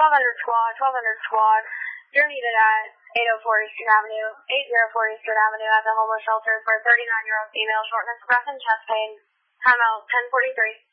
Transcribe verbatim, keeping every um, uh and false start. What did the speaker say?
twelve hundred squad, twelve hundred squad. You're needed at eight oh four Eastern Avenue, eight oh four Eastern Avenue at the homeless shelter for a thirty-nine-year-old female, shortness of breath and chest pain. Timeout ten forty-three.